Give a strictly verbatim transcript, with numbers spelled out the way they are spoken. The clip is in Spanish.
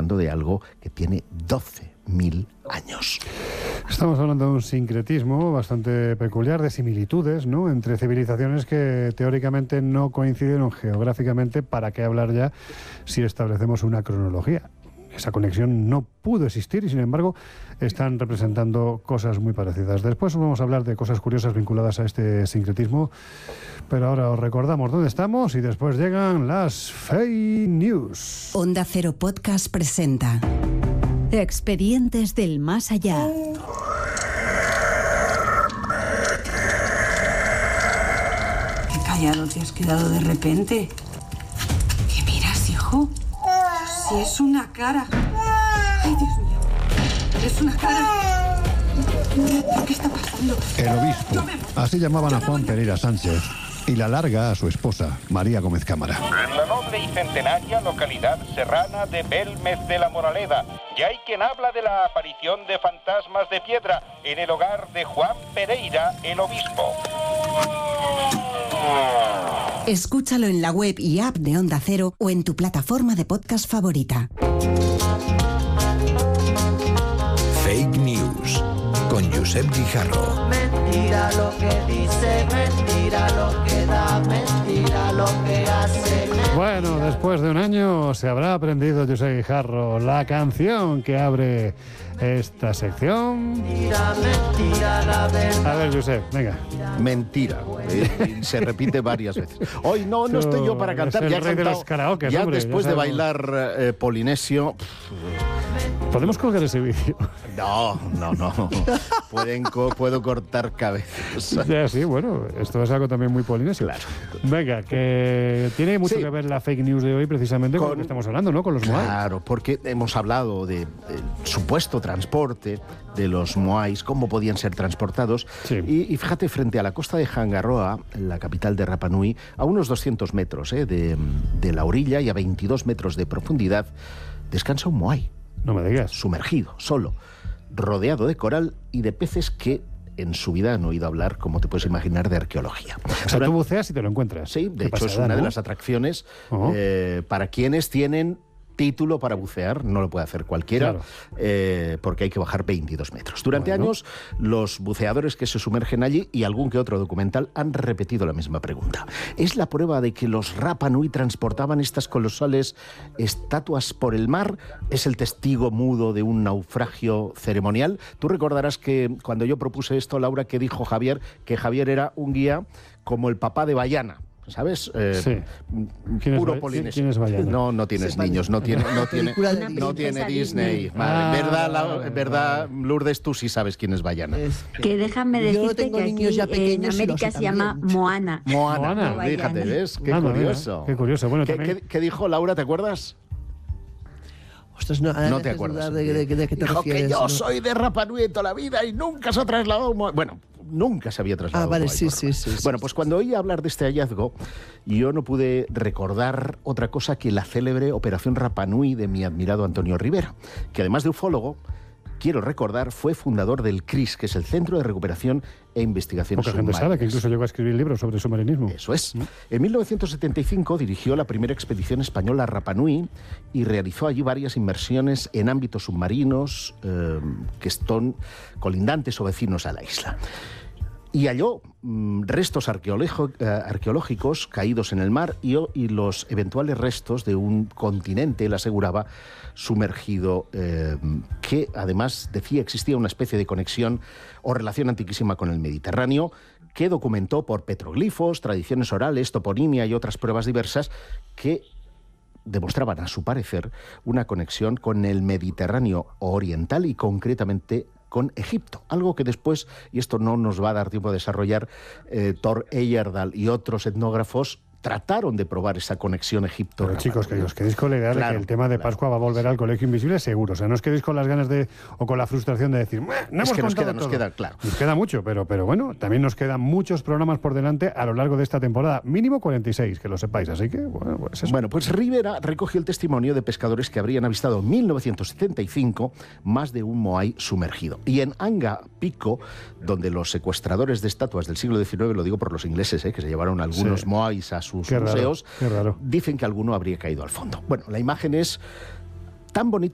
hablando de algo que tiene doce mil años. Estamos hablando de un sincretismo bastante peculiar, de similitudes, ¿no?, entre civilizaciones que teóricamente no coinciden geográficamente. ¿Para qué hablar ya si establecemos una cronología? Esa conexión no pudo existir y, sin embargo, están representando cosas muy parecidas. Después vamos a hablar de cosas curiosas vinculadas a este sincretismo, pero ahora os recordamos dónde estamos y después llegan las fake news. Onda Cero Podcast presenta Expedientes del Más Allá. Qué callado te has quedado de repente. ¿Qué miras, hijo? Si es una cara. Ay, Dios mío. Es una cara. ¿Qué está pasando? El obispo. Así llamaban a Juan Pereira Sánchez. Y la larga a su esposa, María Gómez Cámara. En la noble y centenaria localidad serrana de Belmez de la Moraleda, ya hay quien habla de la aparición de fantasmas de piedra en el hogar de Juan Pereira, el obispo. Escúchalo en la web y app de Onda Cero o en tu plataforma de podcast favorita. Fake News con Josep Guijarro. Mentira lo que dice, mentira lo que da, mentira lo que hace. Mentira. Bueno, después de un año se habrá aprendido Josep Guijarro la canción que abre esta sección. Mentira, mentira, la verdad. A ver, Josep, venga. Mentira. Eh, se repite varias veces. Hoy no, no estoy yo para cantar. Es el Ya he rey de cantado, los karaokes, ya hombre, después ya de sabemos. bailar eh, polinesio. ¿Podemos colgar ese vídeo? No, no, no. Pueden co- puedo cortar cabezas. Ya, sí, bueno, esto es algo también muy polinesio. Claro. Venga, que tiene mucho Sí. que ver la fake news de hoy precisamente con, Con- lo que estamos hablando, ¿no? Con los moai. Claro, porque hemos hablado de- del supuesto transporte de los moais, cómo podían ser transportados. Sí. Y, y fíjate, frente a la costa de Hangaroa, la capital de Rapa Nui, a unos doscientos metros eh, de, de la orilla y a veintidós metros de profundidad, descansa un moai, No me digas. sumergido, solo, rodeado de coral y de peces que en su vida han oído hablar, como te puedes imaginar, de arqueología. O sea, tú buceas y te lo encuentras. Sí, de Qué hecho es pasada, una de ¿no? las atracciones Oh. eh, para quienes tienen título para bucear, no lo puede hacer cualquiera, Claro. eh, porque hay que bajar veintidós metros. Durante Bueno. años, los buceadores que se sumergen allí y algún que otro documental han repetido la misma pregunta. ¿Es la prueba de que los Rapa Nui transportaban estas colosales estatuas por el mar? ¿Es el testigo mudo de un naufragio ceremonial? Tú recordarás que cuando yo propuse esto, Laura, que dijo Javier, que Javier era un guía como el papá de Bayana. ¿Sabes? Eh, Sí. ¿Quién es puro Ba- polinesio. quién es Bayana? No, no tienes Se parece- niños, no tiene, no tiene, película de no tiene Disney. Disney. Ah, Vale, ¿verdad, la- vale, verdad, vale. Lourdes, tú sí sabes quién es Bayana? Es Que déjame Yo decirte tengo que niños aquí ya en pequeños y lo América sé se llama también. Moana. Moana, Moana. fíjate, ¿ves? Qué Anda, mira, curioso. qué curioso. Bueno, ¿Qué, también- qué- qué dijo Laura, te acuerdas? Ostras, no, ahora No me te haces acuerdas. dudar De, de, de, de qué te Dijo que refieres, yo ¿no? soy de Rapa Nui toda la vida y nunca se ha trasladado un Moai. Bueno, nunca se había trasladado Ah, vale, un Moai sí, por sí, mar. sí, sí, Bueno, sí, pues sí. cuando oí hablar de este hallazgo, yo no pude recordar otra cosa que la célebre Operación Rapa Nui de mi admirado Antonio Rivera, que además de ufólogo, quiero recordar, fue fundador del C R I S, que es el Centro de Recuperación e Investigación Poca gente Submarina. sabe que incluso llegó a escribir libros sobre submarinismo. Eso es. En mil novecientos setenta y cinco dirigió la primera expedición española a Rapa Nui y realizó allí varias inmersiones en ámbitos submarinos eh, que están colindantes o vecinos a la isla. Y halló mm, restos arqueológico- eh, arqueológicos caídos en el mar y, o- y los eventuales restos de un continente, él aseguraba, sumergido, eh, que además decía existía una especie de conexión o relación antiquísima con el Mediterráneo, que documentó por petroglifos, tradiciones orales, toponimia y otras pruebas diversas que demostraban, a su parecer, una conexión con el Mediterráneo oriental y concretamente con Egipto, algo que después, y esto no nos va a dar tiempo a desarrollar, eh, Thor Heyerdahl y otros etnógrafos trataron de probar esa conexión Egipto. Pero chicos, que os quedéis con la idea de Claro, que el tema de claro. Pascua va a volver al Colegio Invisible seguro. O sea, no os quedéis con las ganas de o con la frustración de decir, "Meh, no Es hemos que nos contado queda, nos todo". queda, claro. Nos queda mucho, pero, pero bueno, también nos quedan muchos programas por delante a lo largo de esta temporada. Mínimo cuarenta y seis, que lo sepáis. Así que, bueno, pues eso. Bueno, pues Rivera recogió el testimonio de pescadores que habrían avistado en mil novecientos setenta y cinco más de un moai sumergido. Y en Anga Pico, donde los secuestradores de estatuas del siglo diecinueve, lo digo por los ingleses, eh, que se llevaron algunos Sí. moais a sus Qué raro, museos, qué raro. dicen que alguno habría caído al fondo. Bueno, la imagen es tan bonita